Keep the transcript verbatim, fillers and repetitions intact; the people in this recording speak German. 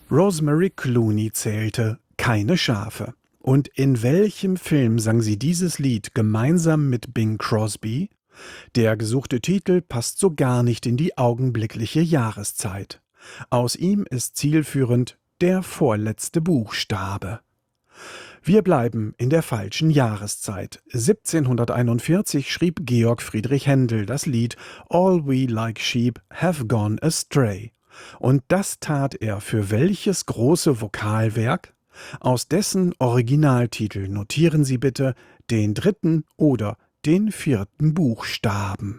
Rosemary Clooney zählte keine Schafe. Und in welchem Film sang sie dieses Lied gemeinsam mit Bing Crosby? Der gesuchte Titel passt so gar nicht in die augenblickliche Jahreszeit. Aus ihm ist zielführend der vorletzte Buchstabe. Wir bleiben in der falschen Jahreszeit. siebzehnhunderteinundvierzig schrieb Georg Friedrich Händel das Lied All We Like Sheep Have Gone Astray. Und das tat er für welches große Vokalwerk? Aus dessen Originaltitel notieren Sie bitte den dritten oder den vierten Buchstaben.